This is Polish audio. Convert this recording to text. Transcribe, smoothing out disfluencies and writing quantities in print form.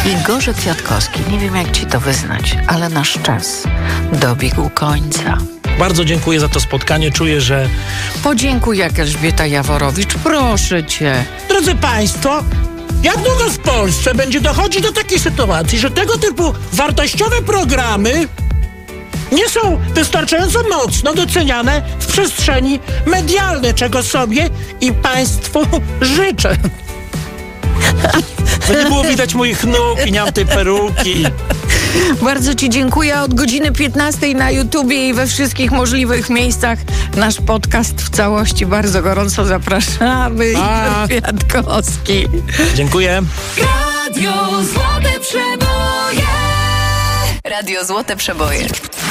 Igorze Kwiatkowski, nie wiem jak ci to wyznać, ale nasz czas dobiegł końca. Bardzo dziękuję za to spotkanie. Czuję, że... Podziękuj jak Elżbieta Jaworowicz, proszę cię. Drodzy Państwo, jak długo w Polsce będzie dochodzić do takiej sytuacji, że tego typu wartościowe programy nie są wystarczająco mocno doceniane w przestrzeni medialnej, czego sobie i Państwu życzę. To nie było widać moich nóg i nie mam tej peruki. Bardzo ci dziękuję. Od godziny 15 na YouTubie i we wszystkich możliwych miejscach nasz podcast w całości bardzo gorąco zapraszamy. Igor Kwiatkowski. Dziękuję. Radio Złote Przeboje. Radio Złote Przeboje.